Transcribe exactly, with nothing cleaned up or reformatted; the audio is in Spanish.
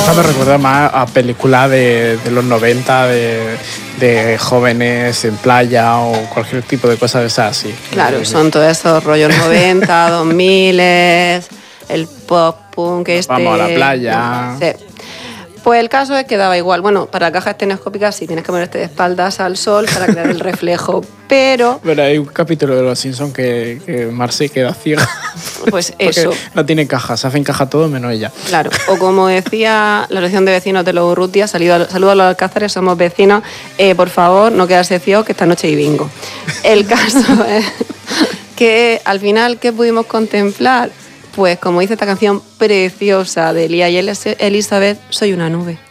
Esta me recuerda más a películas de, de los noventa, de, de jóvenes en playa o cualquier tipo de cosas de esas así. Claro, son todos esos rollos noventa, dos mil, el pop punk este... Vamos a la playa... Sí. Pues el caso es que daba igual. Bueno, para cajas estereoscópicas sí tienes que ponerte de espaldas al sol para crear el reflejo, pero... Pero hay un capítulo de Los Simpsons que, que Marcy queda ciega. Pues eso. No tiene caja, se hace en caja todo menos ella. Claro, o como decía la asociación de vecinos de los Urrutia, saludos a los Alcázares, somos vecinos, eh, por favor, no quedarse ciegos que esta noche hay bingo. El caso es que al final, ¿qué pudimos contemplar? Pues como dice esta canción preciosa de Lía y Elizabeth, soy una nube.